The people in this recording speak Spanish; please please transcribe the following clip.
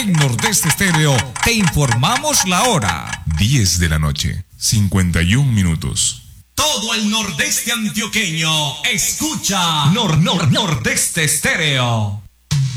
En Nordeste Estéreo te informamos la hora. 10 de la noche, 51 minutos. Todo el nordeste antioqueño escucha Nordeste Estéreo.